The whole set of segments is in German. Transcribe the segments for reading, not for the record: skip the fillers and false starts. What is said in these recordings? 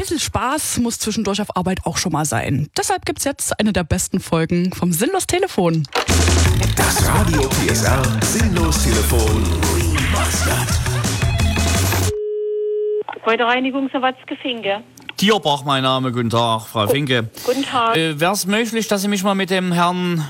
bisschen Spaß muss zwischendurch auf Arbeit auch schon mal sein. Deshalb gibt's jetzt eine der besten Folgen vom Sinnlos Telefon. Das Radio PSR Sinnlos Telefon Remastered. Gebäudereinigung Sawatzke-Finke. Tierbach, mein Name. Guten Tag, Frau Finke. Guten Tag. Wäre es möglich, dass Sie mich mal mit dem Herrn...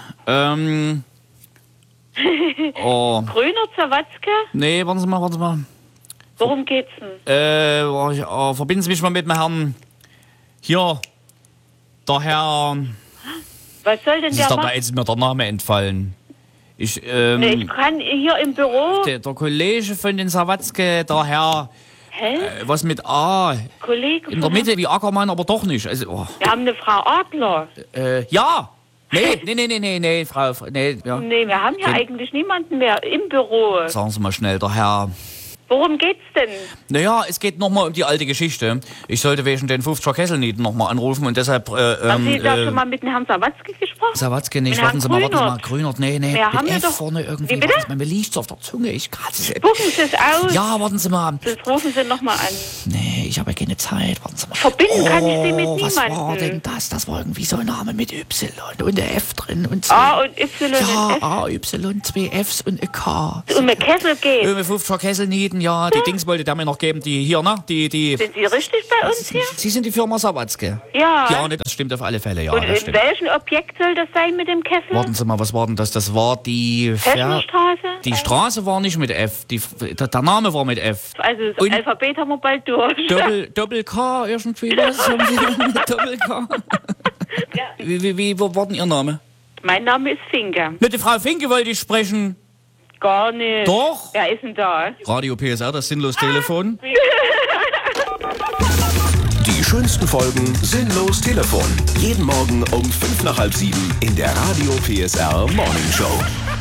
Grüner Sawatzke? Nee, warten Sie mal. Worum geht's denn? Verbinden Sie mich mal mit dem Herrn... Hier, der Herr... Was soll denn der machen? Jetzt ist mir der Name entfallen. Ich kann hier im Büro... Der Kollege von den Sawatzke, der Herr... Hä? Was mit A? Kollege In der Mitte wie Ackermann, aber doch nicht. Also, Wir haben eine Frau Adler. Ja! Nee, Frau... Nee, ja. Nee, wir haben hier eigentlich niemanden mehr im Büro. Sagen Sie mal schnell, der Herr... Worum geht's denn? Naja, es geht nochmal um die alte Geschichte. Ich sollte wegen den 50er Kesselnieten nochmal anrufen und deshalb... Haben Sie da schon mal mit dem Herrn Sawatzke gesprochen? Sawatzke nicht, Mit warten Sie mal, Grünert. Grünert, nee, Wir haben mit ja F doch- vorne irgendwie. Wie bitte? Warten Sie mal, mir liegt's auf der Zunge, ich kratze es. Spucken Sie es aus. Ja, warten Sie mal. Das rufen Sie nochmal an. Nee, ich habe ja keine Zeit, warten Sie mal. Verbinden kann ich Sie mit Was niemandem. war denn das? Das war irgendwie so ein Name mit Y und der F drin und zwei. A und Y Ja, und F. A, Y, zwei Fs und ein K. Um den Kessel geht. Mit 50er Kesselnieten, ja, die Dings wollte der mir noch geben, die hier, ne? Die. Sind Sie richtig bei uns hier? Sie sind die Firma Sawatzke. Ja. Ja, ne, das stimmt auf alle Fälle, ja. Und das in stimmt. welchem Objekt soll das sein mit dem Kessel? Warten Sie mal, was war denn das? Das war die... Fessenstraße? Die Straße war nicht mit F, der Name war mit F. Also das Und- Alphabet haben wir bald durch. Doppel K irgendwie, was haben Sie denn mit Doppel K? Ja. Wie war denn Ihr Name? Mein Name ist Finke. Mit der Frau Finke wollte ich sprechen. Gar nicht. Doch? Wer ist denn da? Radio PSR, das Sinnlos Telefon. Die schönsten Folgen Sinnlos Telefon. Jeden Morgen um 5 nach halb 7 in der Radio PSR Morning Show.